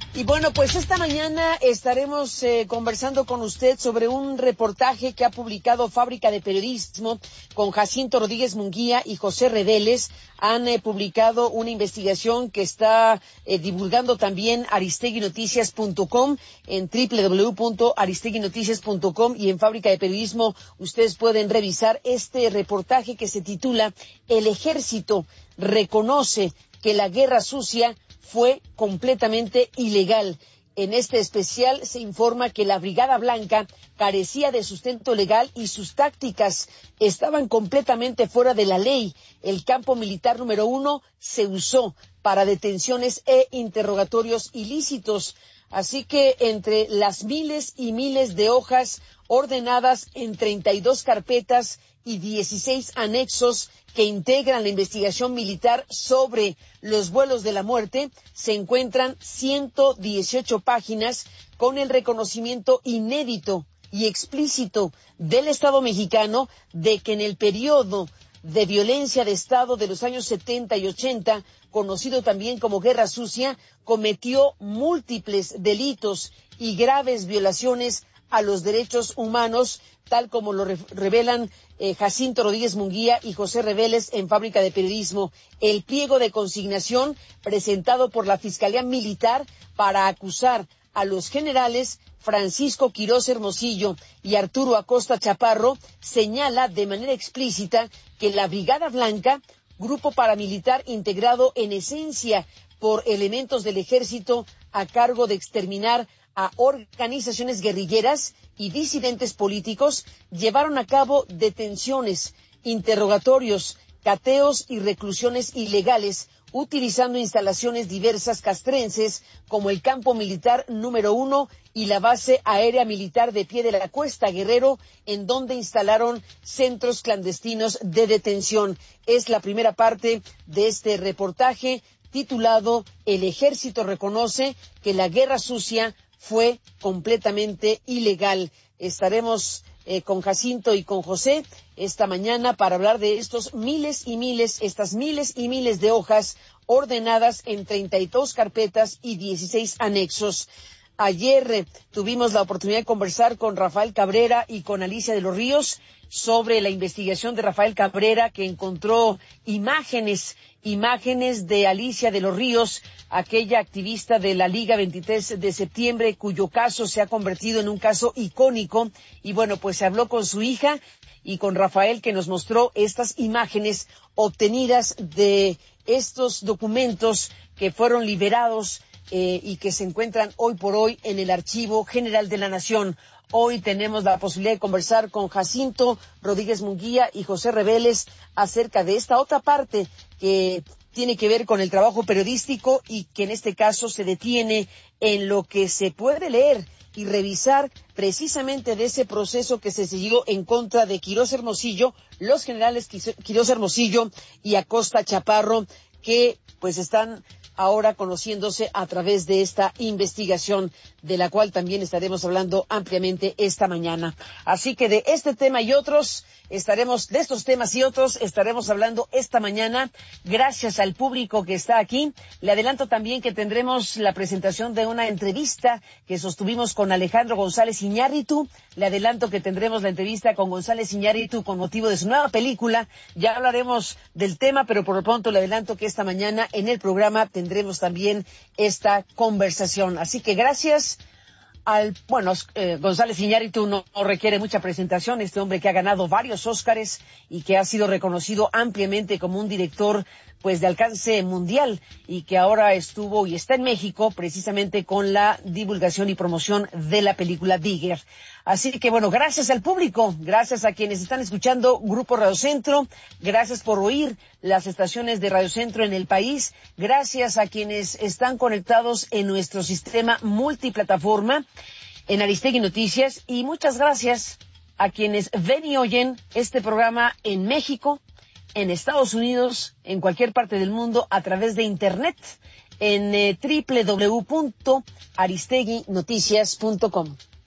Y bueno, pues esta mañana estaremos conversando con usted sobre un reportaje que ha publicado Fábrica de Periodismo con Jacinto Rodríguez Munguía y José Reveles. Han publicado una investigación que está divulgando también aristeguinoticias.com, en www.aristeguinoticias.com, y en Fábrica de Periodismo ustedes pueden revisar este reportaje que se titula El Ejército reconoce que la guerra sucia fue completamente ilegal. En este especial se informa que la Brigada Blanca carecía de sustento legal y sus tácticas estaban completamente fuera de la ley. El campo militar número 1 se usó para detenciones e interrogatorios ilícitos. Así que entre las miles y miles de hojas ordenadas en 32 carpetas y 16 anexos que integran la investigación militar sobre los vuelos de la muerte, se encuentran 118 páginas con el reconocimiento inédito y explícito del Estado mexicano de que en el periodo de violencia de Estado de los años 70 y 80, conocido también como Guerra Sucia, cometió múltiples delitos y graves violaciones a los derechos humanos, tal como lo revelan Jacinto Rodríguez Munguía y José Reveles en Fábrica de Periodismo. El pliego de consignación presentado por la Fiscalía Militar para acusar a los generales Francisco Quirós Hermosillo y Arturo Acosta Chaparro señala de manera explícita que la Brigada Blanca, grupo paramilitar integrado en esencia por elementos del ejército a cargo de exterminar a organizaciones guerrilleras y disidentes políticos, llevaron a cabo detenciones, interrogatorios, cateos y reclusiones ilegales, utilizando instalaciones diversas castrenses como el campo militar número 1 y la base aérea militar de Pie de la Cuesta, Guerrero, en donde instalaron centros clandestinos de detención. Es la primera parte de este reportaje titulado El Ejército reconoce que la guerra sucia fue completamente ilegal. Estaremos con Jacinto y con José esta mañana para hablar de estas miles y miles de hojas ordenadas en 32 carpetas y 16 anexos. Ayer tuvimos la oportunidad de conversar con Rafael Cabrera y con Alicia de los Ríos sobre la investigación de Rafael Cabrera, que encontró imágenes de Alicia de los Ríos, aquella activista de la Liga 23 de septiembre, cuyo caso se ha convertido en un caso icónico. Y bueno, pues se habló con su hija y con Rafael, que nos mostró estas imágenes obtenidas de estos documentos que fueron liberados y que se encuentran hoy por hoy en el Archivo General de la Nación. Hoy tenemos la posibilidad de conversar con Jacinto Rodríguez Munguía y José Reveles acerca de esta otra parte que tiene que ver con el trabajo periodístico y que en este caso se detiene en lo que se puede leer y revisar precisamente de ese proceso que se siguió en contra de Quirós Hermosillo, los generales Quirós Hermosillo y Acosta Chaparro, que pues están ahora conociéndose a través de esta investigación, de la cual también estaremos hablando ampliamente esta mañana. Así que de este tema y otros estaremos hablando esta mañana, gracias al público que está aquí. Le adelanto también que tendremos la presentación de una entrevista que sostuvimos con Alejandro González Iñárritu. Le adelanto que tendremos la entrevista con González Iñárritu con motivo de su nueva película. Ya hablaremos del tema, pero por lo pronto le adelanto que esta mañana en el programa tendremos también esta conversación. Así que gracias González Iñárritu no requiere mucha presentación, este hombre que ha ganado varios Óscares y que ha sido reconocido ampliamente como un director pues de alcance mundial y que ahora estuvo y está en México precisamente con la divulgación y promoción de la película Digger. Así que bueno, gracias al público, gracias a quienes están escuchando Grupo Radio Centro, gracias por oír las estaciones de Radio Centro en el país, gracias a quienes están conectados en nuestro sistema multiplataforma en Aristegui Noticias, y muchas gracias a quienes ven y oyen este programa en México, en Estados Unidos, en cualquier parte del mundo, a través de Internet, en www.aristeguinoticias.com.